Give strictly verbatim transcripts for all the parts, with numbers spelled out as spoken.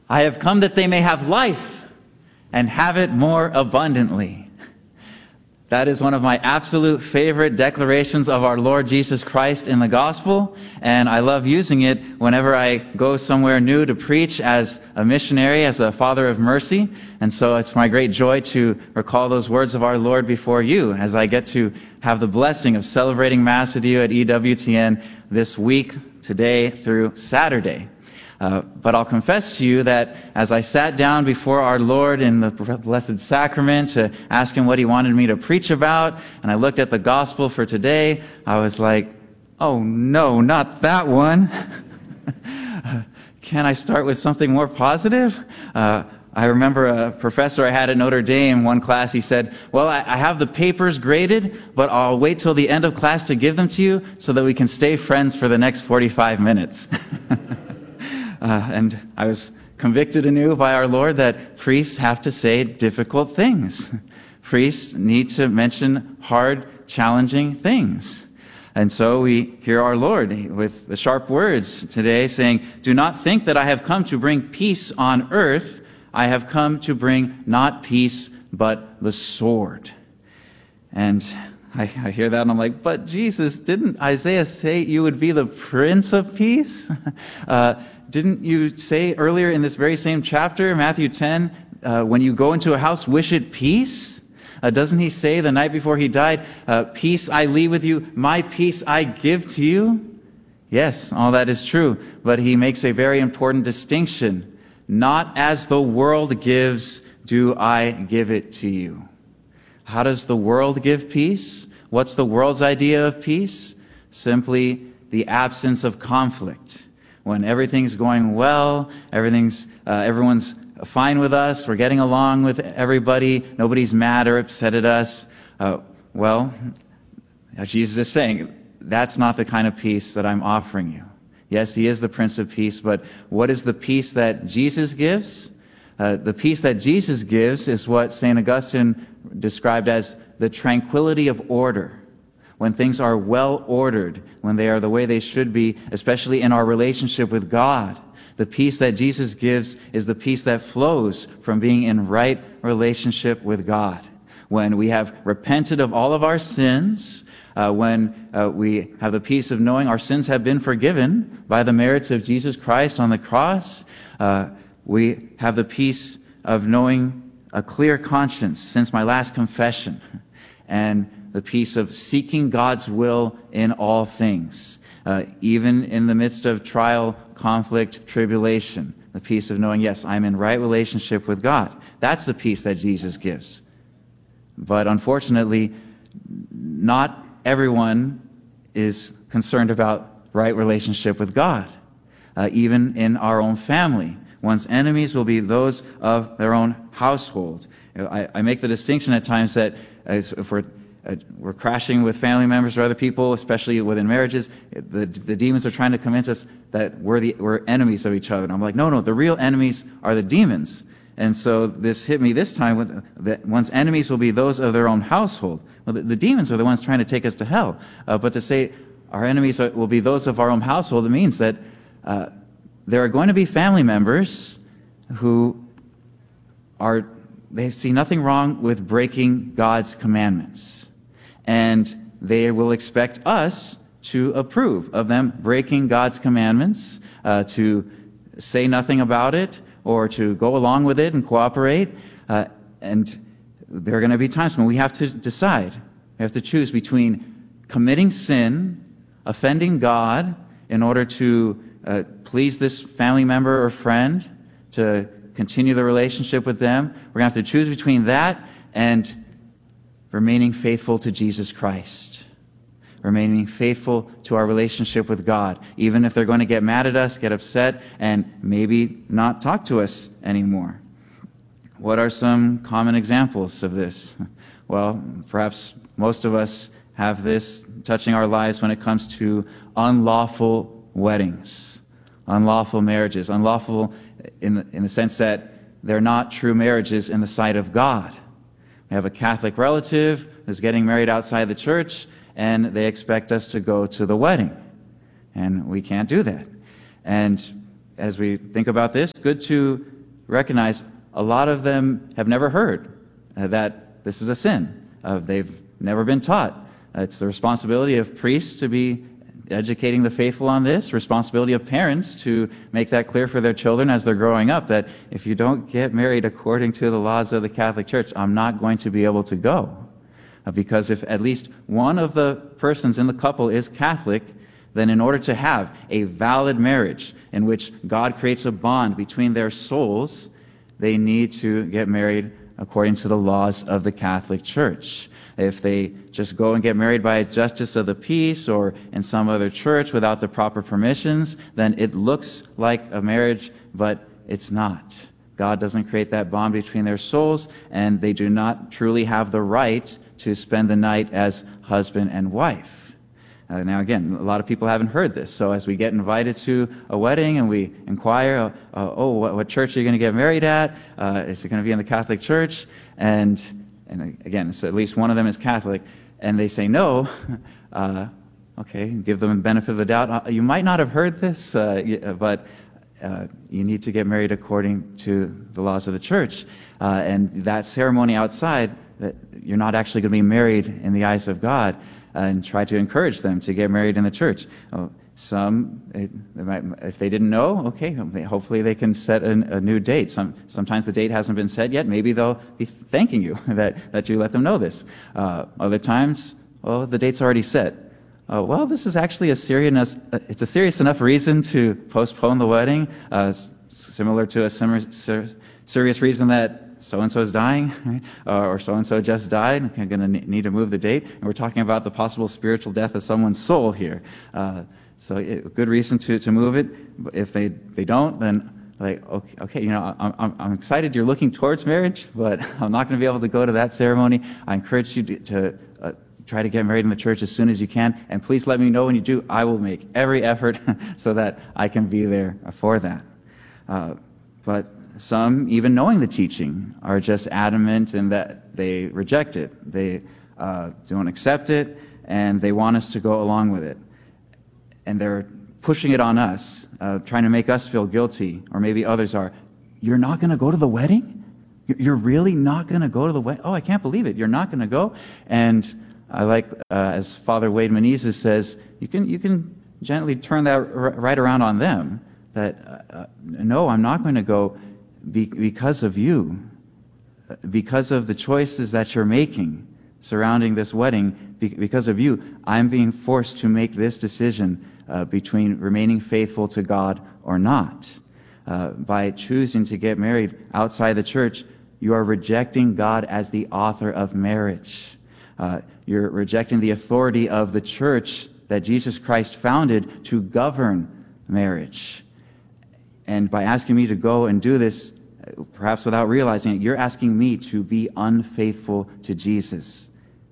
I have come that they may have life and have it more abundantly. That is one of my absolute favorite declarations of our Lord Jesus Christ in the gospel, and I love using it whenever I go somewhere new to preach as a missionary, as a father of mercy. And so it's my great joy to recall those words of our Lord before you as I get to have the blessing of celebrating Mass with you at E W T N this week, today through Saturday. Uh, but I'll confess to you that as I sat down before our Lord in the Blessed Sacrament to ask Him what He wanted me to preach about, and I looked at the Gospel for today, I was like, oh no, not that one. Can I start with something more positive? Uh, I remember a professor I had at Notre Dame, one class, he said, well, I, I have the papers graded, but I'll wait till the end of class to give them to you so that we can stay friends for the next forty-five minutes. Uh, and I was convicted anew by our Lord that priests have to say difficult things. Priests need to mention hard, challenging things. And so we hear our Lord with the sharp words today saying, do not think that I have come to bring peace on earth. I have come to bring not peace, but the sword. And I, I hear that and I'm like, but Jesus, didn't Isaiah say you would be the Prince of Peace? uh, Didn't you say earlier in this very same chapter, Matthew ten, uh, when you go into a house, wish it peace? Uh, doesn't He say the night before He died, uh, peace I leave with you, my peace I give to you? Yes, all that is true, but He makes a very important distinction. Not as the world gives, do I give it to you. How does the world give peace? What's the world's idea of peace? Simply the absence of conflict. When everything's going well, everything's, uh, everyone's fine with us, we're getting along with everybody, nobody's mad or upset at us, uh, well, Jesus is saying, that's not the kind of peace that I'm offering you. Yes, He is the Prince of Peace, but what is the peace that Jesus gives? Uh, the peace that Jesus gives is what Saint Augustine described as the tranquility of order. When things are well ordered, when they are the way they should be, especially in our relationship with God. The peace that Jesus gives is the peace that flows from being in right relationship with God. When we have repented of all of our sins, uh, when uh, we have the peace of knowing our sins have been forgiven by the merits of Jesus Christ on the cross, uh, we have the peace of knowing a clear conscience since my last confession, and the peace of seeking God's will in all things, uh, even in the midst of trial, conflict, tribulation. The peace of knowing, yes, I'm in right relationship with God. That's the peace that Jesus gives. But unfortunately, not everyone is concerned about right relationship with God. Uh, even in our own family, one's enemies will be those of their own household. I, I make the distinction at times that if we're Uh, we're crashing with family members or other people, especially within marriages. The, the demons are trying to convince us that we're, the, we're enemies of each other. And I'm like, no, no, the real enemies are the demons. And so this hit me this time, with, that one's enemies will be those of their own household. Well, the, the demons are the ones trying to take us to hell. Uh, but to say our enemies are, will be those of our own household, it means that uh, there are going to be family members who are, they see nothing wrong with breaking God's commandments. And they will expect us to approve of them breaking God's commandments, uh, to say nothing about it, or to go along with it and cooperate. Uh, and there are going to be times when we have to decide. We have to choose between committing sin, offending God, in order to uh, please this family member or friend, to continue the relationship with them. We're going to have to choose between that and remaining faithful to Jesus Christ, remaining faithful to our relationship with God, even if they're going to get mad at us, get upset, and maybe not talk to us anymore. What are some common examples of this? Well, perhaps most of us have this touching our lives when it comes to unlawful weddings, unlawful marriages, unlawful in the, in the sense that they're not true marriages in the sight of God. We have a Catholic relative who's getting married outside the church, and they expect us to go to the wedding. And we can't do that. And as we think about this, good to recognize a lot of them have never heard uh, that this is a sin. Uh, they've never been taught. Uh, it's the responsibility of priests to be educating the faithful on this, responsibility of parents to make that clear for their children as they're growing up, that if you don't get married according to the laws of the Catholic Church, I'm not going to be able to go. Uh, because if at least one of the persons in the couple is Catholic, then in order to have a valid marriage in which God creates a bond between their souls, they need to get married according to the laws of the Catholic Church. If they just go and get married by a justice of the peace or in some other church without the proper permissions, then it looks like a marriage, but it's not. God doesn't create that bond between their souls, and they do not truly have the right to spend the night as husband and wife. Uh, now again, a lot of people haven't heard this, so as we get invited to a wedding and we inquire, uh, uh, oh, what, what church are you going to get married at? Uh, is it going to be in the Catholic Church? And And again, so at least one of them is Catholic, and they say no, uh, okay, give them the benefit of the doubt. Uh, you might not have heard this, uh, but uh, you need to get married according to the laws of the church. Uh, and that ceremony outside, that you're not actually going to be married in the eyes of God, uh, and try to encourage them to get married in the church. Uh, Some, it, they might, if they didn't know, okay, hopefully they can set a, a new date. Some, sometimes the date hasn't been set yet. Maybe they'll be thanking you that, that you let them know this. Uh, other times, well, the date's already set. Uh, well, this is actually a serious, it's a serious enough reason to postpone the wedding, uh, similar to a similar, ser, serious reason that so-and-so is dying, right? uh, or so-and-so just died, I'm going to need to move the date. And we're talking about the possible spiritual death of someone's soul here. Uh, So a good reason to, to move it. If they, they don't, then like, okay, okay you know, I'm, I'm, I'm excited you're looking towards marriage, but I'm not going to be able to go to that ceremony. I encourage you to, to uh, try to get married in the church as soon as you can, and please let me know when you do. I will make every effort so that I can be there for that. Uh, but some, even knowing the teaching, are just adamant in that they reject it. They uh, don't accept it, and they want us to go along with it. And they're pushing it on us, uh, trying to make us feel guilty, or maybe others are. You're not going to go to the wedding? You're really not going to go to the wedding? Oh, I can't believe it. You're not going to go? And I like, uh, as Father Wade Menezes says, you can you can gently turn that r- right around on them, that, uh, no, I'm not going to go be- because of you, because of the choices that you're making surrounding this wedding. Be- because of you, I'm being forced to make this decision Uh, between remaining faithful to God or not. Uh, by choosing to get married outside the church, you are rejecting God as the author of marriage. Uh, you're rejecting the authority of the church that Jesus Christ founded to govern marriage. And by asking me to go and do this, perhaps without realizing it, you're asking me to be unfaithful to Jesus.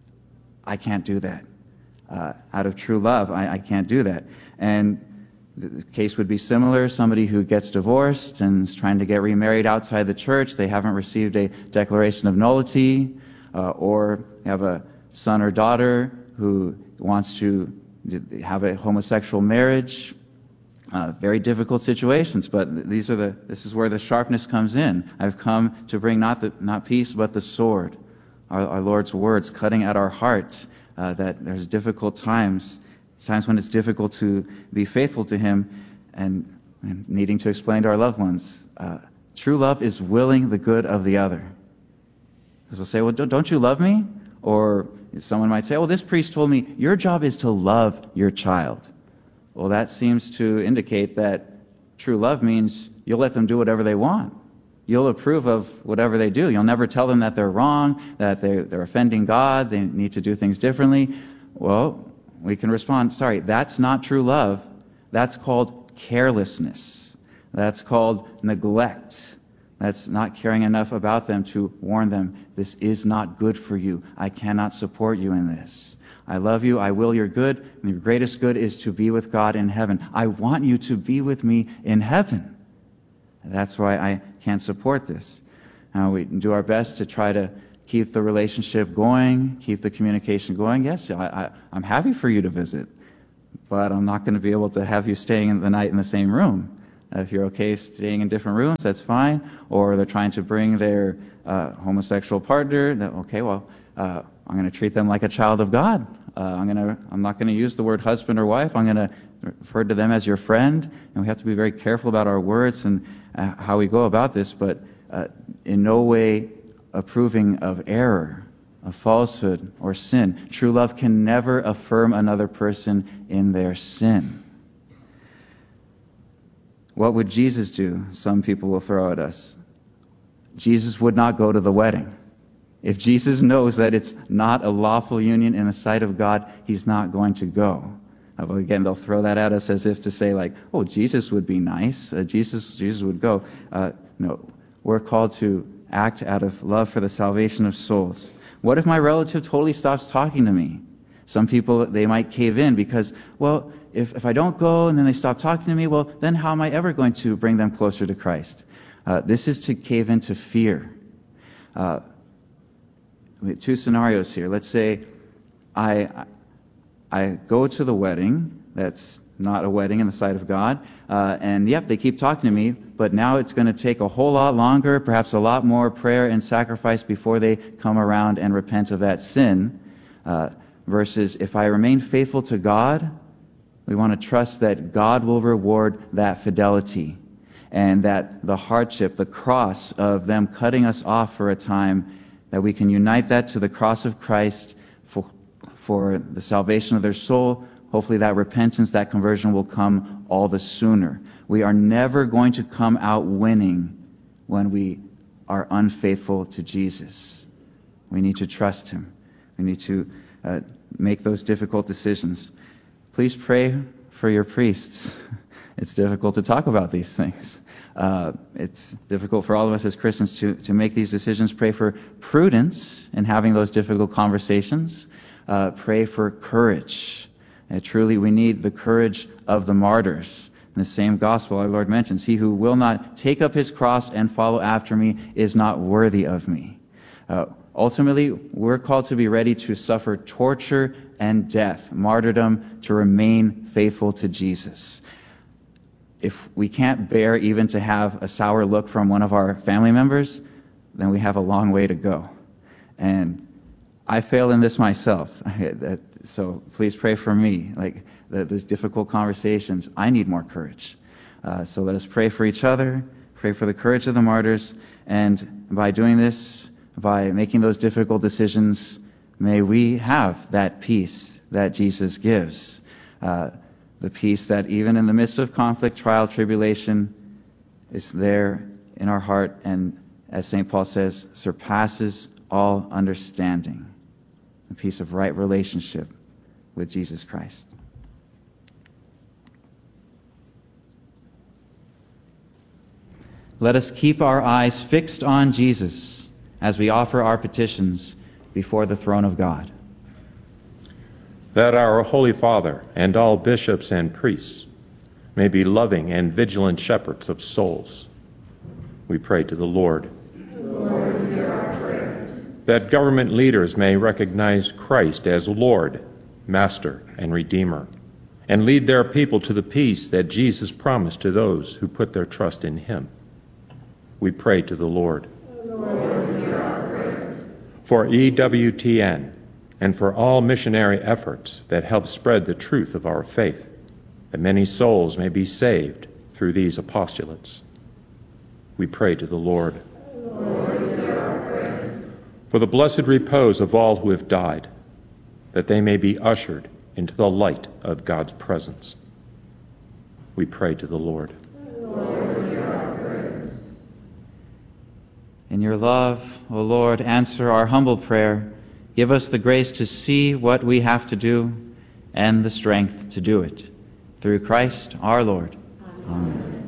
I can't do that. Uh, out of true love, I, I can't do that. And the case would be similar. Somebody who gets divorced and is trying to get remarried outside the church, they haven't received a declaration of nullity, uh, or have a son or daughter who wants to have a homosexual marriage. Uh, very difficult situations, but these are the. This is where the sharpness comes in. I've come to bring not the not peace, but the sword. Our, our Lord's words cutting at our hearts. Uh, that there's difficult times, times when it's difficult to be faithful to Him, and, and needing to explain to our loved ones. Uh, true love is willing the good of the other. Because they'll say, well, don't, don't you love me? Or someone might say, well, this priest told me your job is to love your child. Well, that seems to indicate that true love means you'll let them do whatever they want. You'll approve of whatever they do. You'll never tell them that they're wrong, that they're, they're offending God, they need to do things differently. Well, we can respond, sorry, that's not true love. That's called carelessness. That's called neglect. That's not caring enough about them to warn them, this is not good for you. I cannot support you in this. I love you. I will your good. And your greatest good is to be with God in heaven. I want you to be with me in heaven. That's why I can't support this. Uh, we do our best to try to keep the relationship going, keep the communication going. Yes, I, I, I'm happy for you to visit, but I'm not going to be able to have you staying the night in the same room. Uh, if you're okay staying in different rooms, that's fine. Or they're trying to bring their uh, homosexual partner, that, okay, well, uh, I'm going to treat them like a child of God. Uh, I'm going to, I'm not going to use the word husband or wife. I'm going to refer to them as your friend. And we have to be very careful about our words and uh, how we go about this, but uh, in no way approving of error, of falsehood, or sin. True love can never affirm another person in their sin. What would Jesus do? Some people will throw at us. Jesus would not go to the wedding. If Jesus knows that it's not a lawful union in the sight of God, he's not going to go. Uh, well, again, they'll throw that at us as if to say, like, oh, Jesus would be nice. Uh, Jesus, Jesus would go. Uh, no, we're called to act out of love for the salvation of souls. What if my relative totally stops talking to me? Some people, they might cave in because, well, if, if I don't go and then they stop talking to me, well, then how am I ever going to bring them closer to Christ? Uh, this is to cave into fear. Uh, we have two scenarios here. Let's say I, I go to the wedding. That's not a wedding in the sight of God. Uh, and yep, they keep talking to me, but now it's going to take a whole lot longer, perhaps a lot more prayer and sacrifice before they come around and repent of that sin. Uh, versus if I remain faithful to God, we want to trust that God will reward that fidelity, and that the hardship, the cross of them cutting us off for a time, that we can unite that to the cross of Christ for, for the salvation of their soul. Hopefully that repentance, that conversion will come all the sooner. We are never going to come out winning when we are unfaithful to Jesus. We need to trust him. We need to uh, make those difficult decisions. Please pray for your priests. It's difficult to talk about these things. Uh, it's difficult for all of us as Christians to, to make these decisions. Pray for prudence in having those difficult conversations. Uh, pray for courage. And truly, we need the courage of the martyrs. In the same gospel, our Lord mentions, he who will not take up his cross and follow after me is not worthy of me. Uh, ultimately, we're called to be ready to suffer torture and death, martyrdom, to remain faithful to Jesus. If we can't bear even to have a sour look from one of our family members, then we have a long way to go. And I fail in this myself. So please pray for me. Like the, those difficult conversations, I need more courage. Uh, so let us pray for each other, pray for the courage of the martyrs, and by doing this, by making those difficult decisions, may we have that peace that Jesus gives. Uh, the peace that even in the midst of conflict, trial, tribulation, is there in our heart, and as Saint Paul says, surpasses all understanding. A piece of right relationship with Jesus Christ. Let us keep our eyes fixed on Jesus as we offer our petitions before the throne of God. That our Holy Father and all bishops and priests may be loving and vigilant shepherds of souls. We pray to the Lord. Lord, hear our prayer. That government leaders may recognize Christ as Lord, Master, and Redeemer, and lead their people to the peace that Jesus promised to those who put their trust in him. We pray to the Lord. Lord, hear our prayers. For E W T N and for all missionary efforts that help spread the truth of our faith, that many souls may be saved through these apostolates. We pray to the Lord. Lord, hear our prayers. For the blessed repose of all who have died, that they may be ushered into the light of God's presence. We pray to the Lord. Lord, hear our prayers. In your love, O Lord, answer our humble prayer. Give us the grace to see what we have to do and the strength to do it. Through Christ our Lord. Amen. Amen.